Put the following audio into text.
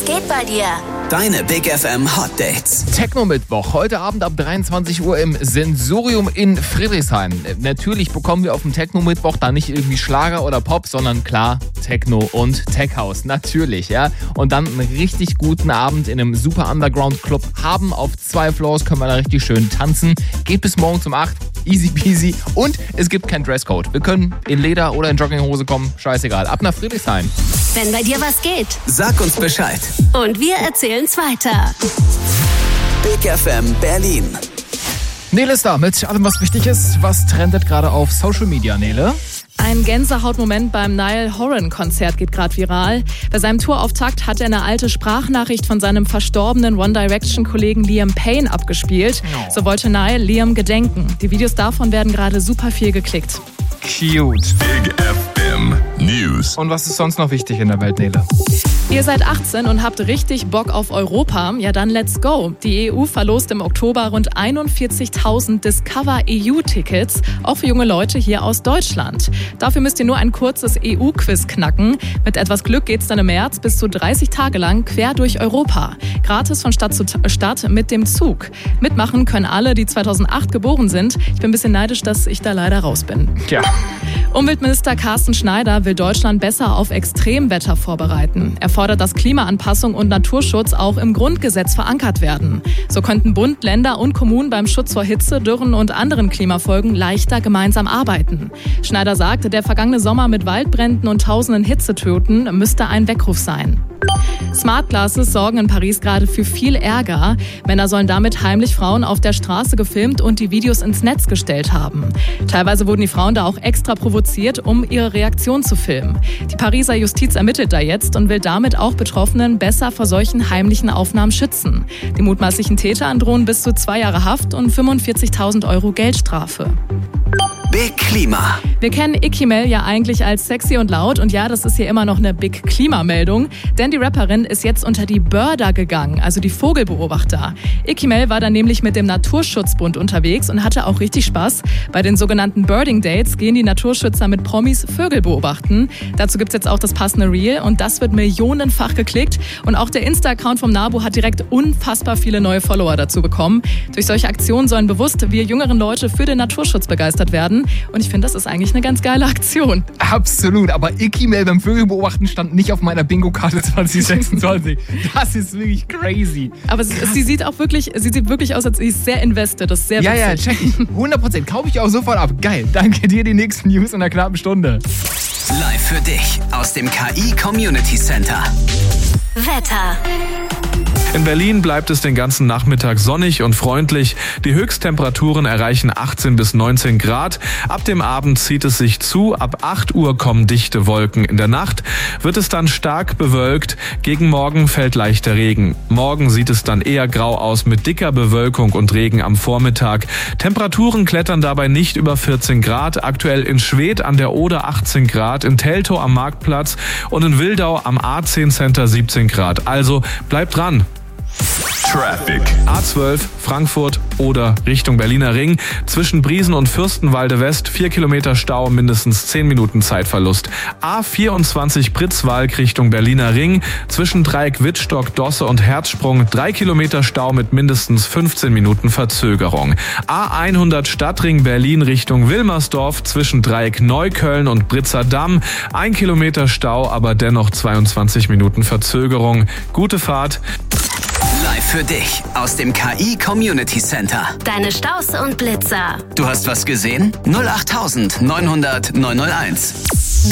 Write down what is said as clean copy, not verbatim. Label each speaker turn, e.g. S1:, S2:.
S1: geht bei dir?
S2: Deine Big FM Hot Dates.
S3: Techno-Mittwoch, heute Abend ab 23 Uhr im Sensorium in Friedrichshain. Natürlich bekommen wir auf dem Techno-Mittwoch da nicht irgendwie Schlager oder Pop, sondern klar Techno und Tech-House. Natürlich, ja. Und dann einen richtig guten Abend in einem super Underground-Club haben. Auf 2 Floors können wir da richtig schön tanzen. Geht bis morgen um 8. Easy peasy. Und es gibt keinen Dresscode. Wir können in Leder oder in Jogginghose kommen. Scheißegal. Ab nach Friedrichshain.
S1: Wenn bei dir was geht.
S2: Sag uns Bescheid.
S1: Und wir erzählen's weiter.
S2: Big FM Berlin.
S3: Nele ist da mit allem, was wichtig ist. Was trendet gerade auf Social Media, Nele?
S4: Ein Gänsehautmoment beim Niall Horan-Konzert geht gerade viral. Bei seinem Tourauftakt hat er eine alte Sprachnachricht von seinem verstorbenen One Direction-Kollegen Liam Payne abgespielt. So wollte Niall Liam gedenken. Die Videos davon werden gerade super viel geklickt.
S3: Cute.
S5: Big FM News.
S3: Und was ist sonst noch wichtig in der Welt, Nele?
S4: Ihr seid 18 und habt richtig Bock auf Europa? Ja, dann let's go. Die EU verlost im Oktober rund 41.000 Discover-EU-Tickets, auch für junge Leute hier aus Deutschland. Dafür müsst ihr nur ein kurzes EU-Quiz knacken. Mit etwas Glück geht's dann im März bis zu 30 Tage lang quer durch Europa. Gratis von Stadt zu Stadt mit dem Zug. Mitmachen können alle, die 2008 geboren sind. Ich bin ein bisschen neidisch, dass ich da leider raus bin.
S3: Ja.
S4: Umweltminister Carsten Schneider will Deutschland besser auf Extremwetter vorbereiten. Er fordert, dass Klimaanpassung und Naturschutz auch im Grundgesetz verankert werden. So könnten Bund, Länder und Kommunen beim Schutz vor Hitze, Dürren und anderen Klimafolgen leichter gemeinsam arbeiten. Schneider sagte, der vergangene Sommer mit Waldbränden und tausenden Hitzetoten müsste ein Weckruf sein. Smart Glasses sorgen in Paris gerade für viel Ärger. Männer sollen damit heimlich Frauen auf der Straße gefilmt und die Videos ins Netz gestellt haben. Teilweise wurden die Frauen da auch extra provoziert, um ihre Reaktion zu filmen. Die Pariser Justiz ermittelt da jetzt und will damit auch Betroffenen besser vor solchen heimlichen Aufnahmen schützen. Die mutmaßlichen Täter drohen bis zu 2 Jahre Haft und 45.000 € Geldstrafe.
S2: Big Klima.
S4: Wir kennen Icky Mel ja eigentlich als sexy und laut und ja, das ist hier immer noch eine Big Klima-Meldung, denn die Rapperin ist jetzt unter die Birder gegangen, also die Vogelbeobachter. Icky Mel war dann nämlich mit dem Naturschutzbund unterwegs und hatte auch richtig Spaß. Bei den sogenannten Birding Dates gehen die Naturschützer mit Promis Vögel beobachten. Dazu gibt's jetzt auch das passende Reel und das wird millionenfach geklickt und auch der Insta-Account vom NABU hat direkt unfassbar viele neue Follower dazu bekommen. Durch solche Aktionen sollen bewusst wir jüngeren Leute für den Naturschutz begeistert werden. Und ich finde, das ist eigentlich eine ganz geile Aktion.
S3: Absolut, aber Icky Mel beim Vögelbeobachten stand nicht auf meiner Bingo-Karte 2026. Das ist wirklich crazy.
S4: Aber sie sieht wirklich aus, als sie ist sehr invested. Das ist sehr witzig.
S3: Ja, check ich. 100%. Kaufe ich auch sofort ab. Geil. Danke dir, die nächsten News in einer knappen Stunde.
S2: Live für dich aus dem KI Community Center.
S1: Wetter.
S5: In Berlin bleibt es den ganzen Nachmittag sonnig und freundlich. Die Höchsttemperaturen erreichen 18 bis 19 Grad. Ab dem Abend zieht es sich zu. Ab 8 Uhr kommen dichte Wolken. In der Nacht wird es dann stark bewölkt. Gegen Morgen fällt leichter Regen. Morgen sieht es dann eher grau aus mit dicker Bewölkung und Regen am Vormittag. Temperaturen klettern dabei nicht über 14 Grad. Aktuell in Schwedt an der Oder 18 Grad, in Teltow am Marktplatz und in Wildau am A10 Center 17 Grad. Also bleibt dran.
S6: Traffic.
S5: A12 Frankfurt oder Richtung Berliner Ring. Zwischen Briesen und Fürstenwalde West 4 Kilometer Stau, mindestens 10 Minuten Zeitverlust. A24 Pritzwalk Richtung Berliner Ring. Zwischen Dreieck Wittstock, Dosse und Herzsprung 3 Kilometer Stau mit mindestens 15 Minuten Verzögerung. A100 Stadtring Berlin Richtung Wilmersdorf. Zwischen Dreieck Neukölln und Britzer Damm 1 Kilometer Stau, aber dennoch 22 Minuten Verzögerung. Gute Fahrt.
S2: Live für dich aus dem KI Community Center.
S1: Deine Staus und Blitzer.
S2: Du hast was gesehen? 08900 901.